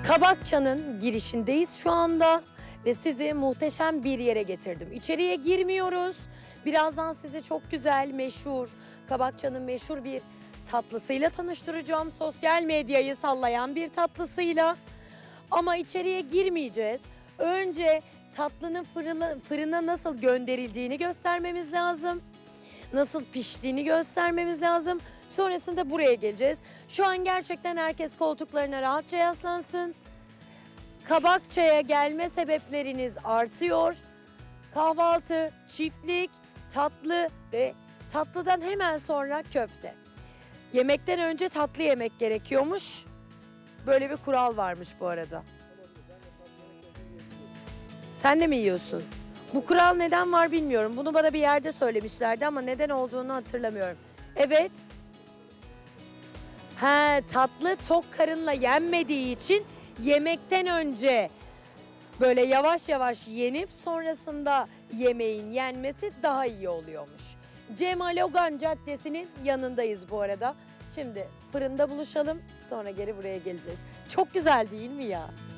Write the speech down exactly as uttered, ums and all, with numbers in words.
Kabakça'nın girişindeyiz şu anda ve sizi muhteşem bir yere getirdim. İçeriye girmiyoruz. Birazdan sizi çok güzel, meşhur, Kabakça'nın meşhur bir tatlısıyla tanıştıracağım. Sosyal medyayı sallayan bir tatlısıyla. Ama içeriye girmeyeceğiz. Önce tatlının fırına, fırına nasıl gönderildiğini göstermemiz lazım. Nasıl piştiğini göstermemiz lazım. Sonrasında buraya geleceğiz. Şu an gerçekten herkes koltuklarına rahatça yaslansın. Kabakça'ya gelme sebepleriniz artıyor. Kahvaltı, çiftlik, tatlı ve tatlıdan hemen sonra köfte. Yemekten önce tatlı yemek gerekiyormuş. Böyle bir kural varmış bu arada. Sen de mi yiyorsun? Bu kural neden var bilmiyorum. Bunu bana bir yerde söylemişlerdi ama neden olduğunu hatırlamıyorum. Evet. He, tatlı tok karınla yenmediği için yemekten önce böyle yavaş yavaş yenip sonrasında yemeğin yenmesi daha iyi oluyormuş. Cemal Ogan Caddesi'nin yanındayız bu arada. Şimdi fırında buluşalım, sonra geri buraya geleceğiz. Çok güzel değil mi ya?